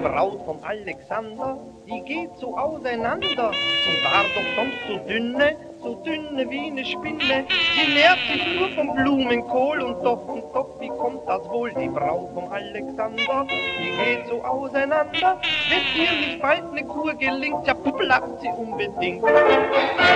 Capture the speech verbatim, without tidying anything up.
Braut vom Alexander, die geht so auseinander. Sie war doch sonst so dünne, so dünne wie eine Spinne. Sie nährt sich nur vom Blumenkohl und doch und doch, wie kommt das wohl? Die Braut vom Alexander, die geht so auseinander. Wenn ihr nicht bald eine Kur gelingt, ja puppelacht sie unbedingt.